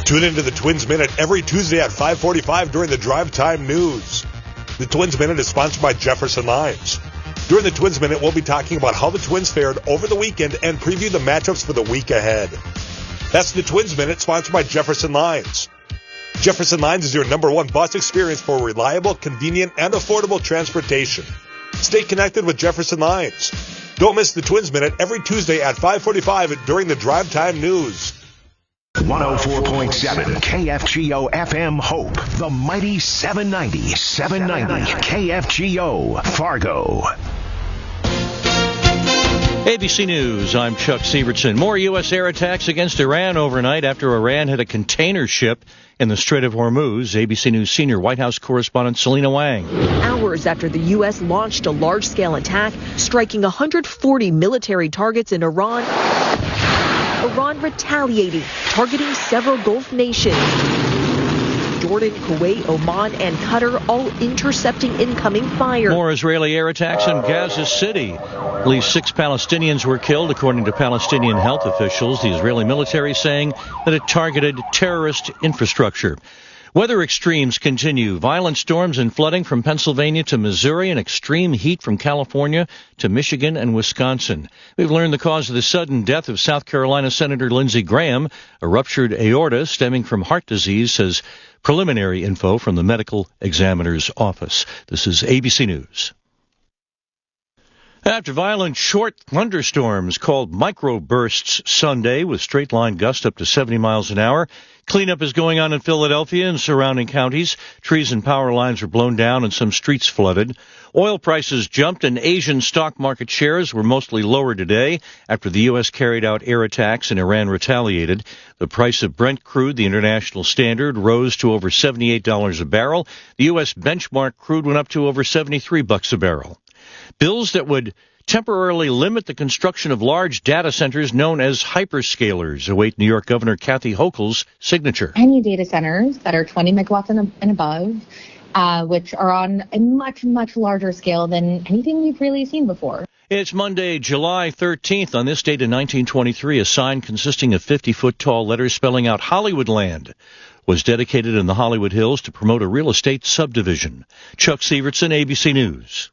Tune into the Twins Minute every Tuesday at 5:45 during the Drive Time News. The Twins Minute is sponsored by Jefferson Lines. During the Twins Minute, we'll be talking about how the Twins fared over the weekend and preview the matchups for the week ahead. That's the Twins Minute, sponsored by Jefferson Lines. Jefferson Lines is your #1 bus experience for reliable, convenient, and affordable transportation. Stay connected with Jefferson Lines. Don't miss the Twins Minute every Tuesday at 5:45 during the Drive Time News. 104.7 KFGO FM Hope, the mighty 790 KFGO Fargo. ABC News, I'm Chuck Sievertson. More U.S. air attacks against Iran overnight after Iran hit a container ship in the Strait of Hormuz. ABC News senior White House correspondent Selena Wang. Hours after the U.S. launched a large-scale attack, striking 140 military targets in Iran, Iran retaliating, targeting several Gulf nations. Jordan, Kuwait, Oman, and Qatar all intercepting incoming fire. More Israeli air attacks in Gaza City. At least 6 Palestinians were killed, according to Palestinian health officials. The Israeli military saying that it targeted terrorist infrastructure. Weather extremes continue. Violent storms and flooding from Pennsylvania to Missouri and extreme heat from California to Michigan and Wisconsin. We've learned the cause of the sudden death of South Carolina Senator Lindsey Graham, a ruptured aorta stemming from heart disease, says preliminary info from the medical examiner's office. This is ABC News. After violent short thunderstorms called microbursts Sunday with straight-line gusts up to 70 miles an hour, cleanup is going on in Philadelphia and surrounding counties. Trees and power lines were blown down and some streets flooded. Oil prices jumped and Asian stock market shares were mostly lower today after the U.S. carried out air attacks and Iran retaliated. The price of Brent crude, the international standard, rose to over $78 a barrel. The U.S. benchmark crude went up to over $73 a barrel. Bills that would temporarily limit the construction of large data centers known as hyperscalers await New York Governor Kathy Hochul's signature. Any data centers that are 20 megawatts and above, which are on a much, much larger scale than anything we've really seen before. It's Monday, July 13th. On this date in 1923, a sign consisting of 50-foot-tall letters spelling out Hollywoodland was dedicated in the Hollywood Hills to promote a real estate subdivision. Chuck Sievertson, ABC News.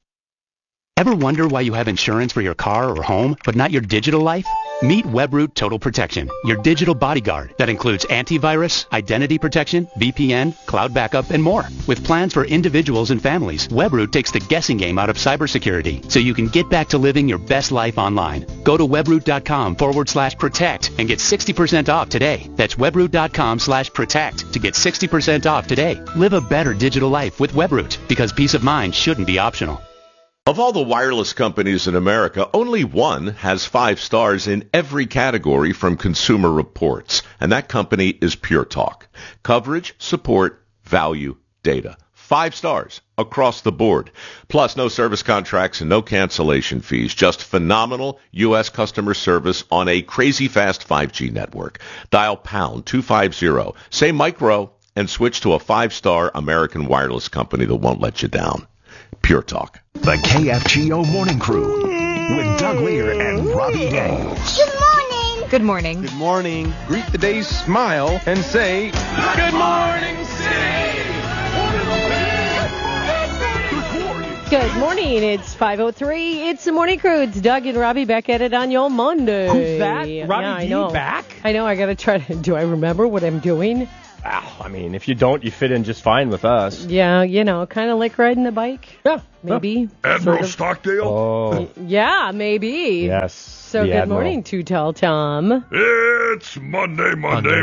Ever wonder why you have insurance for your car or home, but not your digital life? Meet Webroot Total Protection, your digital bodyguard that includes antivirus, identity protection, VPN, cloud backup, and more. With plans for individuals and families, Webroot takes the guessing game out of cybersecurity so you can get back to living your best life online. Go to webroot.com/protect and get 60% off today. That's webroot.com/protect to get 60% off today. Live a better digital life with Webroot because peace of mind shouldn't be optional. Of all the wireless companies in America, only one has 5 stars in every category from Consumer Reports, and that company is Pure Talk. Coverage, support, value, data. 5 stars across the board. Plus, no service contracts and no cancellation fees. Just phenomenal U.S. customer service on a crazy fast 5G network. Dial pound 250, say micro, and switch to a 5-star American wireless company that won't let you down. Pure Talk. The KFGO Morning Crew with Doug Lear and Robbie Daniels. Good morning. Good morning. Good morning. Greet the day, smile, and say, Good morning, City. Good morning. It's 5:03. It's the Morning Crew. It's Doug and Robbie back at it on your Monday. Who's that? Robbie D back? I know. I got to try to. Do I remember what I'm doing? I mean, if you don't, you fit in just fine with us. Yeah, kind of like riding a bike. Yeah. Maybe. Admiral Stockdale? Oh. Yeah, maybe. Yes. So good morning, Two Tall Tom. It's Monday.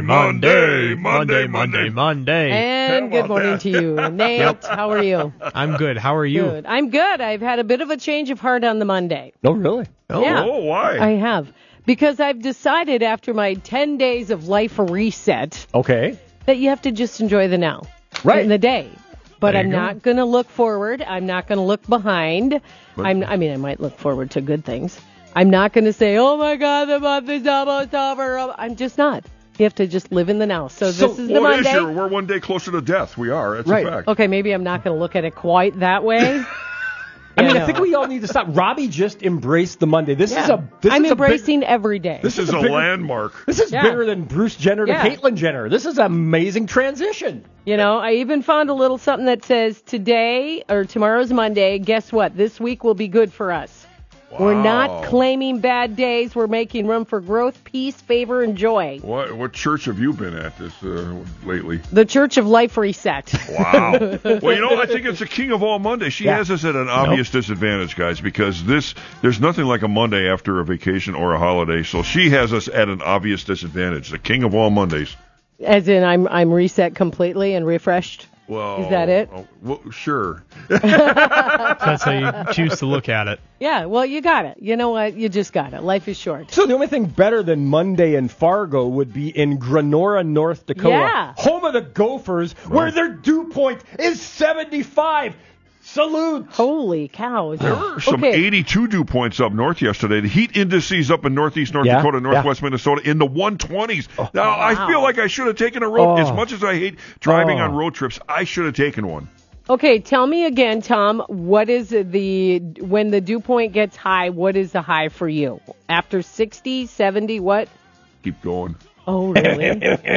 And good morning to you. Nate, how are you? I'm good. How are you? Good. I'm good. I've had a bit of a change of heart on the Monday. Oh, really? Yeah. Oh, why? I have. Because I've decided after my 10 days of life reset that you have to just enjoy the now. Right. In the day. But I'm not going to look forward. I'm not going to look behind. I might look forward to good things. I'm not going to say, oh, my God, the month is almost over. I'm just not. You have to just live in the now. So this is the Monday. We're one day closer to death. We are. That's right. a fact. Okay, maybe I'm not going to look at it quite that way. I think we all need to stop. Robbie just embraced the Monday. I'm embracing every day. This is a landmark. This is bigger than Bruce Jenner to Caitlyn Jenner. This is an amazing transition. I even found a little something that says today or tomorrow's Monday. Guess what? This week will be good for us. Wow. We're not claiming bad days. We're making room for growth, peace, favor, and joy. What church have you been at this lately? The Church of Life Reset. Wow. Well, I think it's the king of all Mondays. She has us at an obvious disadvantage, guys, because there's nothing like a Monday after a vacation or a holiday. So she has us at an obvious disadvantage. The king of all Mondays. As in, I'm reset completely and refreshed. Well, is that it? Well, sure. That's how you choose to look at it. Yeah, well, you got it. You know what? You just got it. Life is short. So the only thing better than Monday in Fargo would be in Grenora, North Dakota, home of the Gophers, where their dew point is 75. Salute! Holy cows. There were some 82 dew points up north yesterday. The heat indices up in northeast North Dakota, northwest Minnesota in the 120s. I feel like I should have taken a road. As much as I hate driving on road trips, I should have taken one. Okay, tell me again, Tom, what is when the dew point gets high, what is the high for you? After 60, 70, what? Keep going. Oh, really?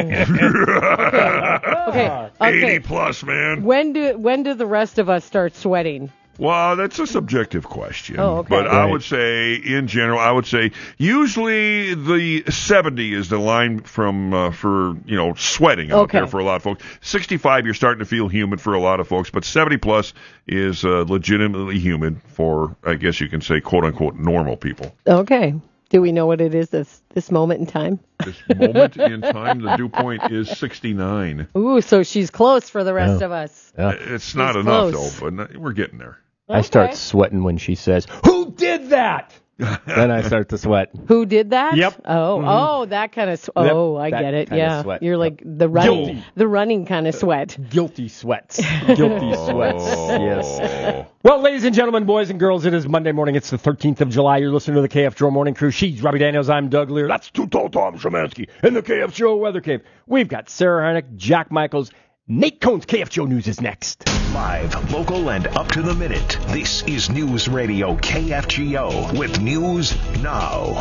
Okay. 80 plus, man. When do the rest of us start sweating? Well, that's a subjective question. Oh, okay. But I would say, in general, usually the 70 is the line for sweating out there for a lot of folks. 65, you're starting to feel humid for a lot of folks, but 70 plus is legitimately humid for, I guess you can say, quote unquote, normal people. Okay. Do we know what it is this moment in time? This moment in time, the dew point is 69. Ooh, so she's close for the rest of us. Yeah. It's not enough, though, but we're getting there. Okay. I start sweating when she says, "Who did that?" Then I start to sweat. Who did that? Yep. Oh, that kind of. I get it. Yeah, sweat. You're like the running kind of sweat. Guilty sweats. Guilty sweats. Yes. Well, ladies and gentlemen, boys and girls, it is Monday morning. It's the 13th of July. You're listening to the KF Joe Morning Crew. She's Robbie Daniels. I'm Doug Lear. That's Too Tall Tom Szymanski in the KF Joe Weather Cave. We've got Sarah Harnick, Jack Michaels, Nate Cohn's KF Joe News is next. Live, local, and up to the minute. This is News Radio KFGO with News Now.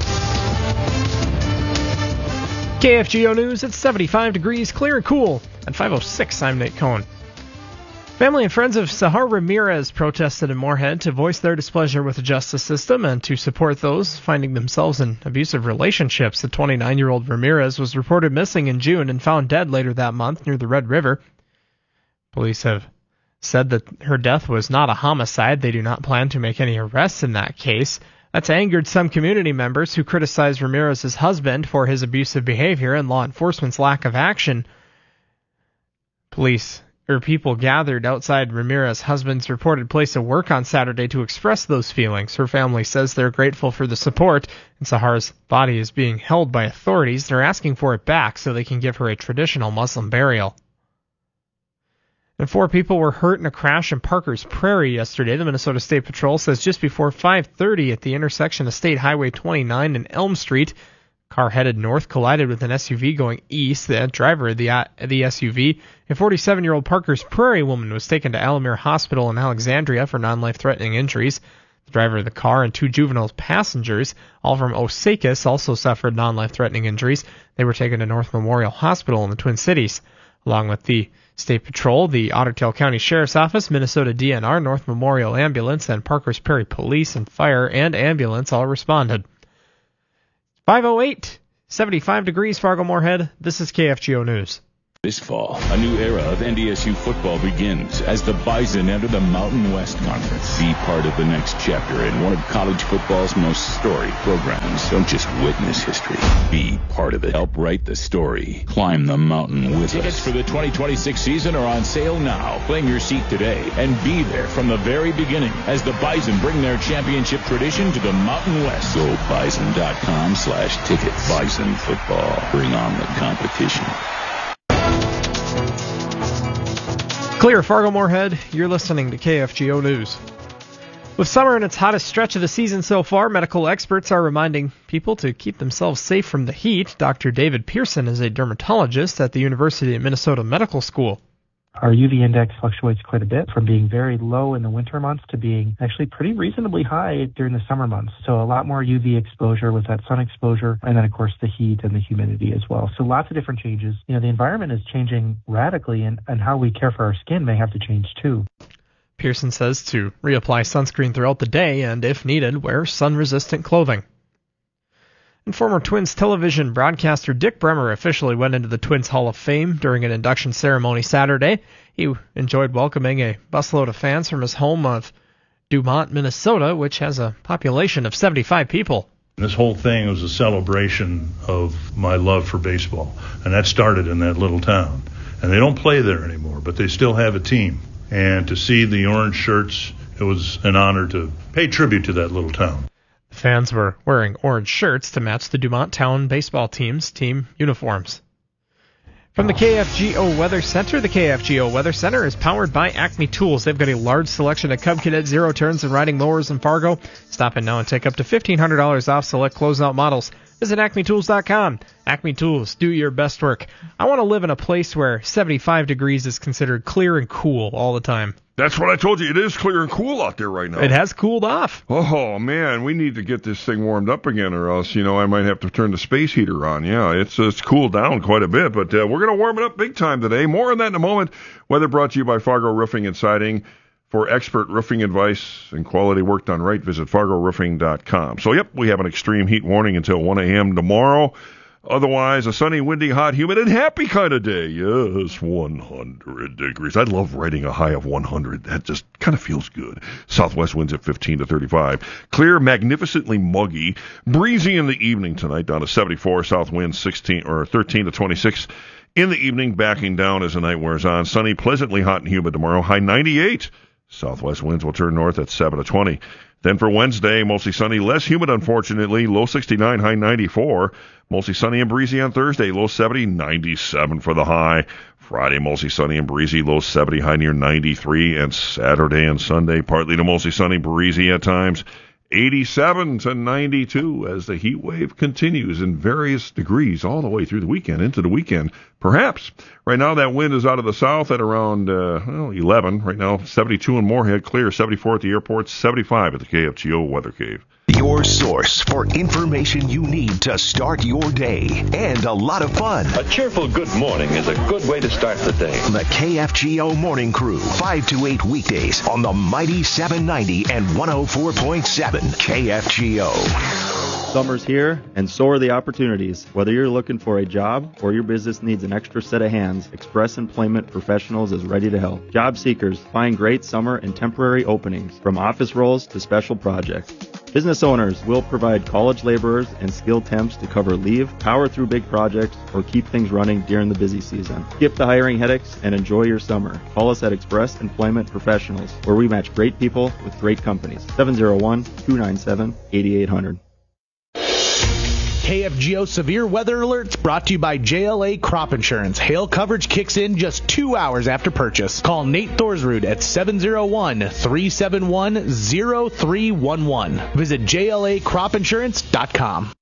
KFGO News, it's 75 degrees, clear and cool. At 5:06, I'm Nate Cohn. Family and friends of Sahar Ramirez protested in Moorhead to voice their displeasure with the justice system and to support those finding themselves in abusive relationships. The 29-year-old Ramirez was reported missing in June and found dead later that month near the Red River. Police have said that her death was not a homicide. They do not plan to make any arrests in that case. That's angered some community members who criticized Ramirez's husband for his abusive behavior and law enforcement's lack of action. People gathered outside Ramirez's husband's reported place of work on Saturday to express those feelings. Her family says they're grateful for the support, and Sahar's body is being held by authorities. They're asking for it back so they can give her a traditional Muslim burial. And 4 people were hurt in a crash in Parker's Prairie yesterday. The Minnesota State Patrol says just before 5:30 at the intersection of State Highway 29 and Elm Street, a car headed north collided with an SUV going east. The driver of the SUV, a 47-year-old Parker's Prairie woman, was taken to Alamere Hospital in Alexandria for non-life-threatening injuries. The driver of the car and 2 juvenile passengers, all from Osakis, also suffered non-life-threatening injuries. They were taken to North Memorial Hospital in the Twin Cities. Along with the State Patrol, the Otter Tail County Sheriff's Office, Minnesota DNR, North Memorial Ambulance, and Parker's Prairie Police and Fire and Ambulance all responded. 5:08, 75 degrees, Fargo Moorhead. This is KFGO News. This fall, a new era of NDSU football begins as the Bison enter the Mountain West Conference. Be part of the next chapter in one of college football's most storied programs. Don't just witness history. Be part of it. Help write the story. Climb the mountain with Tickets for the 2026 season are on sale now. Claim your seat today and be there from the very beginning as the Bison bring their championship tradition to the Mountain West. Go Bison.com/tickets. Bison football. Bring on the competition. Clear, Fargo Moorhead, you're listening to KFGO News. With summer in its hottest stretch of the season so far, medical experts are reminding people to keep themselves safe from the heat. Dr. David Pearson is a dermatologist at the University of Minnesota Medical School. Our UV index fluctuates quite a bit, from being very low in the winter months to being actually pretty reasonably high during the summer months. So a lot more UV exposure with that sun exposure, and then of course the heat and the humidity as well. So lots of different changes. The environment is changing radically, and how we care for our skin may have to change too. Pearson says to reapply sunscreen throughout the day and, if needed, wear sun-resistant clothing. And former Twins television broadcaster Dick Bremer officially went into the Twins Hall of Fame during an induction ceremony Saturday. He enjoyed welcoming a busload of fans from his home of Dumont, Minnesota, which has a population of 75 people. This whole thing was a celebration of my love for baseball, and that started in that little town. And they don't play there anymore, but they still have a team. And to see the orange shirts, it was an honor to pay tribute to that little town. The fans were wearing orange shirts to match the Dumont Town baseball team's team uniforms. From the KFGO Weather Center, the KFGO Weather Center is powered by Acme Tools. They've got a large selection of Cub Cadet zero turns and riding mowers in Fargo. Stop in now and take up to $1,500 off select closeout models. Visit acmetools.com. Acme Tools, do your best work. I want to live in a place where 75 degrees is considered clear and cool all the time. That's what I told you. It is clear and cool out there right now. It has cooled off. Oh, man, we need to get this thing warmed up again, or else, I might have to turn the space heater on. Yeah, it's cooled down quite a bit, but we're going to warm it up big time today. More on that in a moment. Weather brought to you by Fargo Roofing and Siding. For expert roofing advice and quality work done right, visit FargoRoofing.com. So, yep, we have an extreme heat warning until 1 a.m. tomorrow. Otherwise, a sunny, windy, hot, humid, and happy kind of day. Yes, 100 degrees. I love writing a high of 100. That just kind of feels good. Southwest winds at 15 to 35. Clear, magnificently muggy. Breezy in the evening tonight, down to 74. South winds 13 to 26. In the evening, backing down as the night wears on. Sunny, pleasantly hot and humid tomorrow. High 98. Southwest winds will turn north at 7 to 20. Then for Wednesday, mostly sunny, less humid, unfortunately. Low 69, high 94. Mostly sunny and breezy on Thursday. Low 70, 97 for the high. Friday, mostly sunny and breezy. Low 70, high near 93. And Saturday and Sunday, partly to mostly sunny, breezy at times. 87 to 92 as the heat wave continues in various degrees all the way through the weekend, into the weekend. Perhaps. Right now, that wind is out of the south at around 11. Right now, 72 in Moorhead, clear. 74 at the airport, 75 at the KFGO Weather Cave. Your source for information you need to start your day and a lot of fun. A cheerful good morning is a good way to start the day. The KFGO Morning Crew, 5 to 8 weekdays on the mighty 790 and 104.7 KFGO. Summer's here, and so are the opportunities. Whether you're looking for a job or your business needs an extra set of hands, Express Employment Professionals is ready to help. Job seekers find great summer and temporary openings, from office roles to special projects. Business owners will provide college laborers and skilled temps to cover leave, power through big projects, or keep things running during the busy season. Skip the hiring headaches and enjoy your summer. Call us at Express Employment Professionals, where we match great people with great companies. 701-297-8800. KFGO Severe Weather Alerts brought to you by JLA Crop Insurance. Hail coverage kicks in just 2 hours after purchase. Call Nate Thorsrud at 701-371-0311. Visit JLACropInsurance.com.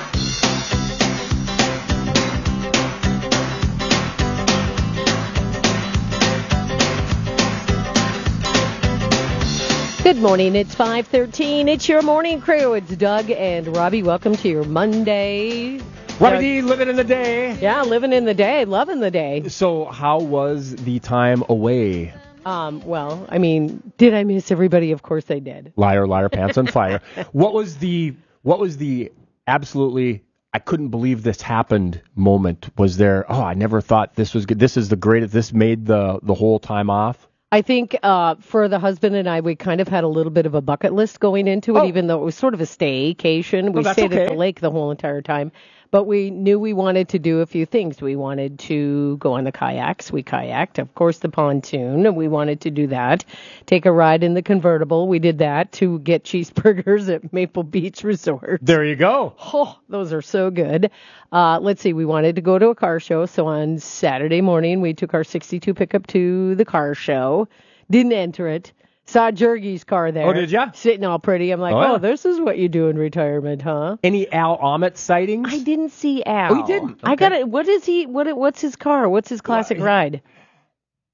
Good morning. It's 5:13. It's your morning crew. It's Doug and Robbie. Welcome to your Monday. Robbie D, living in the day. Yeah, living in the day, loving the day. So how was the time away? Well, I mean, did I miss everybody? Of course I did. Liar, liar, pants on fire. What was the absolutely I couldn't believe this happened moment? Was there, I never thought this was good. This is the greatest. This made the whole time off. I think for the husband and I, we kind of had a little bit of a bucket list going into it, even though it was sort of a staycation. We stayed at the lake the whole entire time. But we knew we wanted to do a few things. We wanted to go on the kayaks. We kayaked. Of course, the pontoon. We wanted to do that. Take a ride in the convertible. We did that to get cheeseburgers at Maple Beach Resort. There you go. Oh, those are so good. Let's see. We wanted to go to a car show. So on Saturday morning, we took our 62 pickup to the car show. Didn't enter it. Saw Jergy's car there. Oh, did ya? Sitting all pretty. I'm like, this is what you do in retirement, huh? Any Al Ahmet sightings? I didn't see Al. Oh, you didn't? Okay. I got it. What is he? What's his car? What's his classic ride?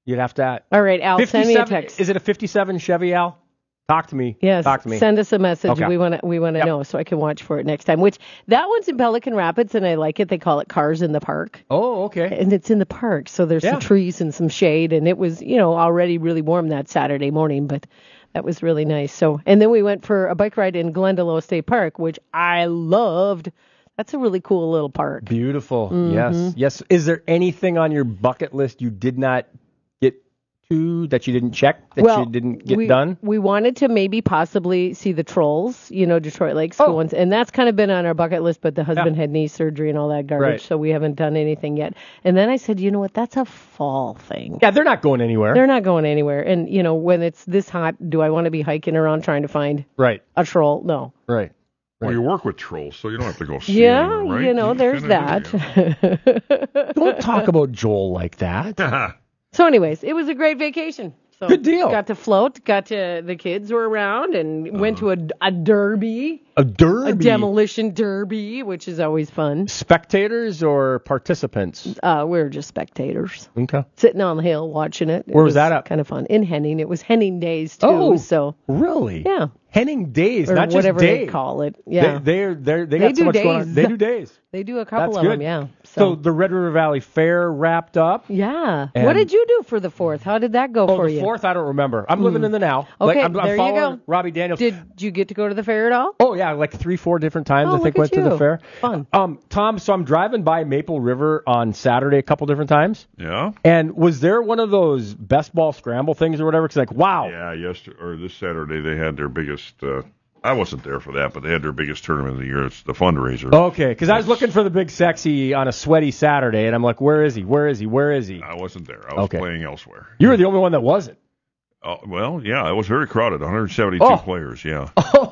You'd have to. All right, Al, send me a text. Is it a 57 Chevy, Al? Talk to me. Yes. Talk to me. Send us a message. Okay. We want to know so I can watch for it next time. Which that one's in Pelican Rapids, and I like it. They call it Cars in the Park. Oh, okay. And it's in the park, so there's some trees and some shade, and it was already really warm that Saturday morning, but that was really nice. So, and then we went for a bike ride in Glendalough State Park, which I loved. That's a really cool little park. Beautiful. Mm-hmm. Yes. Is there anything on your bucket list you did not get to, that you didn't check, you didn't get done? We wanted to maybe possibly see the Trolls, Detroit Lakes ones, and that's kind of been on our bucket list, but the husband had knee surgery and all that garbage, so we haven't done anything yet. And then I said, you know what, that's a fall thing. Yeah, they're not going anywhere. They're not going anywhere. And, when it's this hot, do I want to be hiking around trying to find a troll? No. Right. Well, you work with trolls, so you don't have to go see them, right? There's that. Don't talk about Joel like that. So anyways, it was a great vacation. So good deal. Got to float, the kids were around, and went to a derby. A derby? A demolition derby, which is always fun. Spectators or participants? We were just spectators. Okay. Sitting on the hill watching it. Where was that at? Kind of fun. In Henning. It was Henning Days, too. Oh, so really? Yeah. Henning Days, or not just whatever days. They call it. Yeah. They got so much going on. They do days. They do a couple That's of good. them, yeah. So the Red River Valley Fair wrapped up. Yeah. What did you do for the 4th? How did that go for you? The 4th, I don't remember. I'm living in the now. Okay, I'm there you following go. Robbie Daniels. Did you get to go to the fair at all? Oh, yeah, like 3-4 different times, I think, went to the fair. Fun. Tom, so I'm driving by Maple River on Saturday a couple different times. Yeah. And was there one of those best ball scramble things or whatever? Because wow. Yeah, this Saturday they had their biggest. I wasn't there for that, but they had their biggest tournament of the year. It's the fundraiser. Okay, because I was looking for the big sexy on a sweaty Saturday, and I'm like, where is he? I wasn't there. I was playing elsewhere. You were the only one that wasn't. Oh, well, yeah, it was very crowded. 172 players, yeah.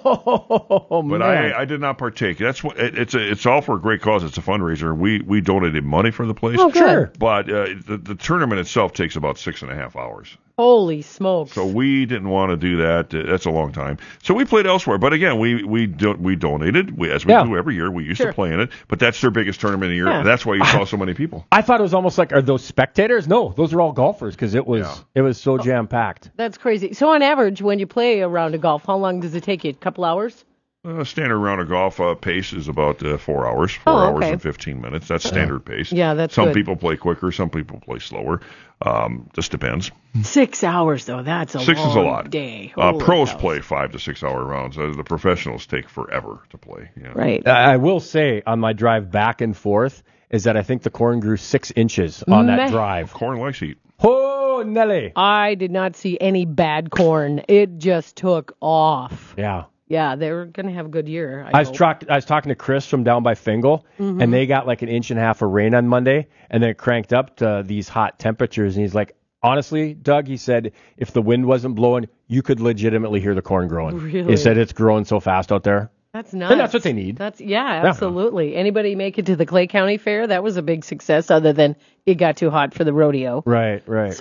Oh, but man. I did not partake. That's what it's all for a great cause. It's a fundraiser. We donated money for the place. Oh, good. Sure. But the tournament itself takes about 6.5 hours. Holy smokes! So we didn't want to do that. That's a long time. So we played elsewhere. But again, we donated. As we do every year. We used to play in it. But that's their biggest tournament of the year. Yeah. That's why you saw so many people. I thought it was almost like, are those spectators? No, those are all golfers because it was so jam packed. That's crazy. So on average, when you play a round of golf, how long does it take you? A couple hours? Standard round of golf pace is about 4 hours. 4 hours and 15 minutes. That's standard pace. Yeah, that's Some good. people play quicker. Some people play slower. Just depends. 6 hours, though. That's a Six long is a lot. day. Pros play 5 to 6 hour rounds. The professionals take forever to play. Yeah. Right. I will say on my drive back and forth is that I think the corn grew 6 inches on that drive. Corn likes heat. Oh, Nelly. I did not see any bad corn. It just took off. Yeah. Yeah, they were going to have a good year. I was talking to Chris from down by Fingal, and they got like an inch and a half of rain on Monday, and then it cranked up to these hot temperatures. And he's like, honestly, Doug, he said, if the wind wasn't blowing, you could legitimately hear the corn growing. Really? He said it's growing so fast out there. That's nuts. And that's what they need. Yeah, absolutely. Anybody make it to the Clay County Fair? That was a big success, other than it got too hot for the rodeo. Right.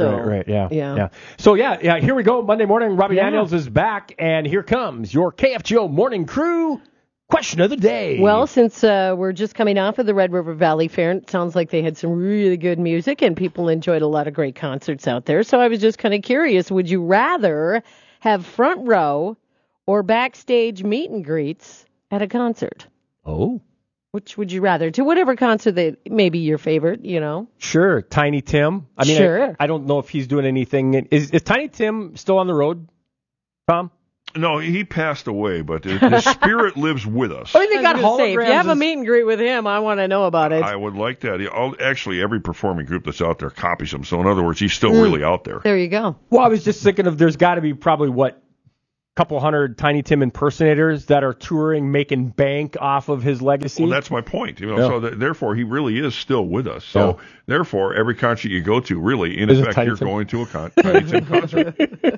Yeah. So, here we go. Monday morning, Robbie Daniels is back, and here comes your KFGO Morning Crew question of the day. Well, since we're just coming off of the Red River Valley Fair, it sounds like they had some really good music, and people enjoyed a lot of great concerts out there. So I was just kind of curious, would you rather have front row or backstage meet and greets at a concert? Oh. Which would you rather? To whatever concert that may be your favorite, Sure. Tiny Tim. I mean, sure. I don't know if he's doing anything. Is Tiny Tim still on the road, Tom? No, he passed away, but his spirit lives with us. Oh, they got holograms. If you have a meet and greet with him, I want to know about it. I would like that. Actually, every performing group that's out there copies him. So, in other words, he's still really out there. There you go. Well, I was just thinking of there's got to be probably, couple hundred Tiny Tim impersonators that are touring, making bank off of his legacy. Well, that's my point. So therefore, he really is still with us. So therefore, every concert you go to, really, in effect, you're going to a Tiny Tim concert.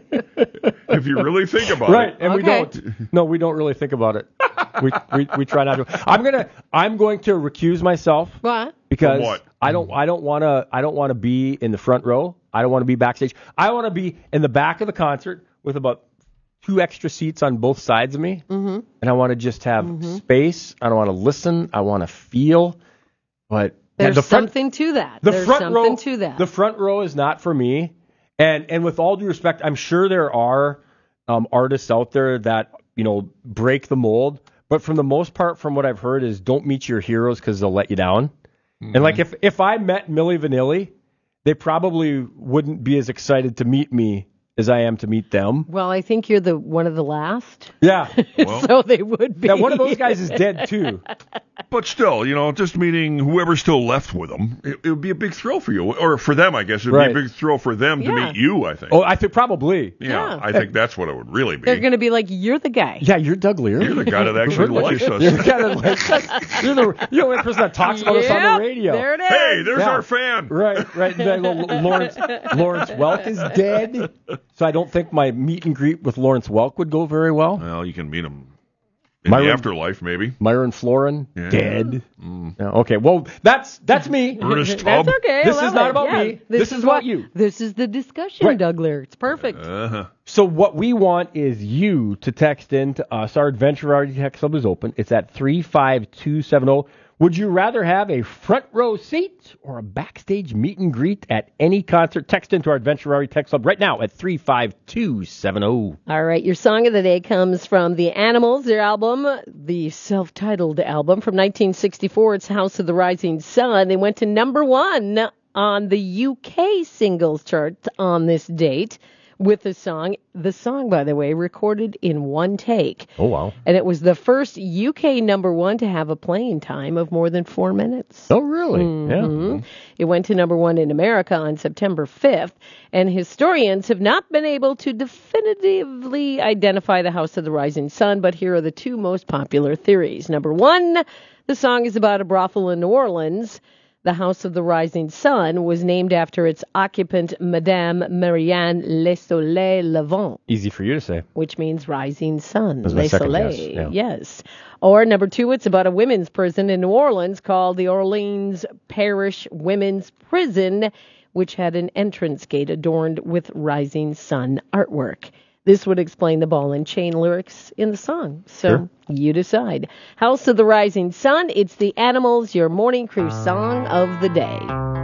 If you really think about it. Right, and we don't. No, we don't really think about it. We try not to. I'm going to recuse myself. What? Because what? I don't want to be in the front row. I don't want to be backstage. I want to be in the back of the concert with about 2 extra seats on both sides of me, and I want to just have space. I don't want to listen. I want to feel. But there's something to that. The front row is not for me. And with all due respect, I'm sure there are artists out there that, break the mold. But for the most part, from what I've heard, is don't meet your heroes because they'll let you down. Mm-hmm. And like if I met Milli Vanilli, they probably wouldn't be as excited to meet me as I am to meet them. Well, I think you're one of the last. Yeah. Well, so they would be. Yeah, one of those guys is dead too. But still, just meeting whoever's still left with them, it would be a big thrill for you. Or for them, I guess. It would be a big thrill for them to meet you, I think. Oh, I think probably. Yeah, I think that's what it would really be. They're going to be like, you're the guy. Yeah, you're Doug Lear. You're the guy that actually likes us. You're the guy that likes us. You're the only person that talks about us on the radio. There it is. Hey, there's our fan. Right. Lawrence Welk is dead. So I don't think my meet and greet with Lawrence Welk would go very well. Well, you can meet him in the afterlife, maybe. Myron Florin, dead. Mm. Yeah, okay, well, that's me. Ernest Tubb. That's okay. This is not about me. This is about you. This is the discussion, right. Doug Lear. It's perfect. So what we want is you to text in to us. Our Adventure Variety text club is open. It's at 35270. Would you rather have a front row seat or a backstage meet and greet at any concert? Text into our Adventure Variety text club right now at 35270. All right, your song of the day comes from The Animals, their album, the self-titled album from 1964. It's House of the Rising Sun. They went to number 1 on the UK singles chart on this date with the song. The song, by the way, recorded in one take. Oh, wow. And it was the first UK number 1 to have a playing time of more than 4 minutes. Oh, really? Mm-hmm. Yeah. It went to number 1 in America on September 5th, and historians have not been able to definitively identify the House of the Rising Sun, but here are the 2 most popular theories. Number 1, the song is about a brothel in New Orleans. The House of the Rising Sun was named after its occupant, Madame Marianne Le Soleil Levant. Easy for you to say. Which means rising sun. That's Le Soleil. Guess. Yeah. Yes. Or number 2, it's about a women's prison in New Orleans called the Orleans Parish Women's Prison, which had an entrance gate adorned with rising sun artwork. This would explain the ball and chain lyrics in the song. So you decide. House of the Rising Sun, it's The Animals, your morning crew song of the day.